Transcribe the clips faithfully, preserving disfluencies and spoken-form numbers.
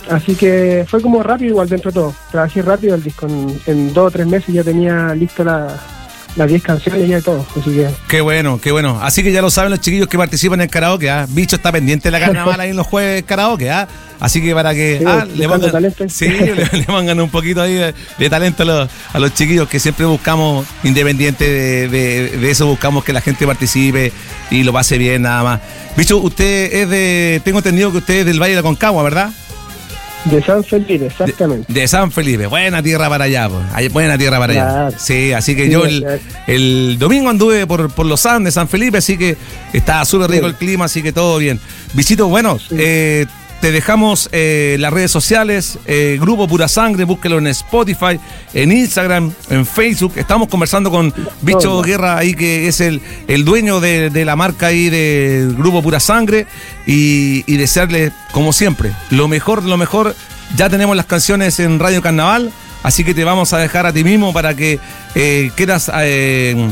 así que fue como rápido igual dentro de todo. Trabajé rápido el disco, en, en dos o tres meses ya tenía listo la... las diez canciones ya de todo, así que... Qué bueno, qué bueno. Así que ya lo saben los chiquillos que participan en karaoke, ¿ah? Bicho está pendiente de la carnaval ahí en los jueves karaoke, ¿ah? Así que para que sí, ah, le, pongan, sí, le, le pongan un poquito ahí de, de talento a los, a los chiquillos, que siempre buscamos, independiente de, de, de eso, buscamos que la gente participe y lo pase bien nada más. Bicho, usted es de... Tengo entendido que usted es del Valle de la Concagua, ¿verdad? De San Felipe, exactamente. De, de San Felipe, buena tierra para allá, pues. Buena tierra para claro. allá. Sí, así que sí, yo el, claro. el domingo anduve por, por los Andes, San Felipe, así que está súper rico sí. el clima, así que todo bien. Bichito, bueno, sí. eh, te dejamos eh, las redes sociales, eh, Grupo Pura Sangre, búsquelo en Spotify, en Instagram, en Facebook. Estamos conversando con Bicho Guerra ahí, que es el, el dueño de, de la marca ahí del Grupo Pura Sangre, y, y desearle, como siempre, lo mejor, lo mejor. Ya tenemos las canciones en Radio Carnaval, así que te vamos a dejar a ti mismo para que eh, quieras eh,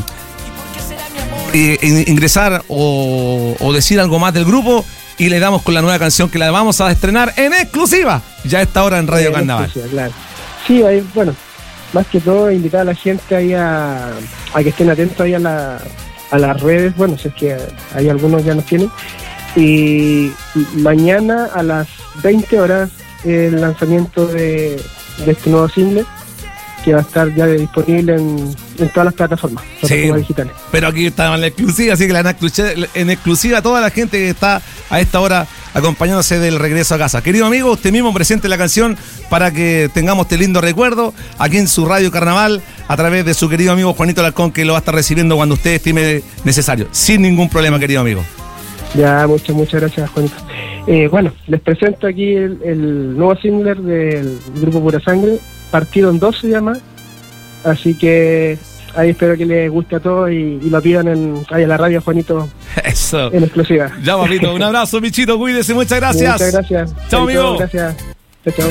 eh, ingresar o, o decir algo más del grupo. Y le damos con la nueva canción que la vamos a estrenar en exclusiva ya a esta hora en Radio sí, Carnaval. Claro. Sí, ahí, bueno, más que todo invitar a la gente ahí a, a que estén atentos ahí a, la, a las redes, bueno, si es que hay algunos ya nos tienen. Y mañana a las veinte horas el lanzamiento de, de este nuevo single, que va a estar ya disponible en, en todas las plataformas, plataformas sí, digitales. Pero aquí está en la exclusiva, así que la en exclusiva a toda la gente que está a esta hora acompañándose del regreso a casa. Querido amigo, usted mismo presente la canción para que tengamos este lindo recuerdo aquí en su Radio Carnaval, a través de su querido amigo Juanito Alarcón, que lo va a estar recibiendo cuando usted estime necesario, sin ningún problema, querido amigo. Ya, muchas, muchas gracias, Juanito. Eh, bueno, les presento aquí el, el nuevo single del Grupo Pura Sangre, Partido en Dos se llama, así que ahí espero que les guste a todos y, y lo pidan en, ahí en la radio, Juanito. Eso. En exclusiva. Ya, papito, un abrazo, Bichito, cuídese, muchas gracias. Muchas gracias. Chao, amigo. Gracias. Chao, chao.